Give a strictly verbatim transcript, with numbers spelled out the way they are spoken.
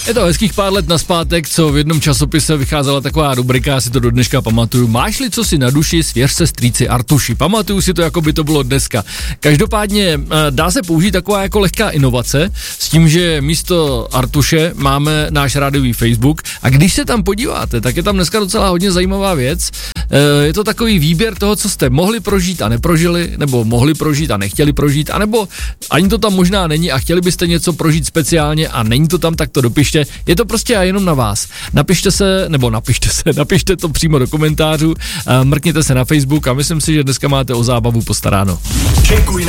Je to hezkých pár let nazpátek, co v jednom časopise vycházela taková rubrika, já si to do dneška pamatuju. Máš-li co si na duši, svěř se strýci Artuši. Pamatuju si to, jako by to bylo dneska. Každopádně dá se použít taková jako lehká inovace s tím, že místo Artuše máme náš rádiový Facebook a když se tam podíváte, tak je tam dneska docela hodně zajímavá věc. Je to takový výběr toho, co jste mohli prožít a neprožili, nebo mohli prožít a nechtěli prožít, anebo ani to tam možná není a chtěli byste něco prožít speciálně a není to tam, tak to dopište. Je to prostě a jenom na vás. Napište se, nebo napište se, napište to přímo do komentářů, mrkněte se na Facebook a myslím si, že dneska máte o zábavu postaráno. Čekuj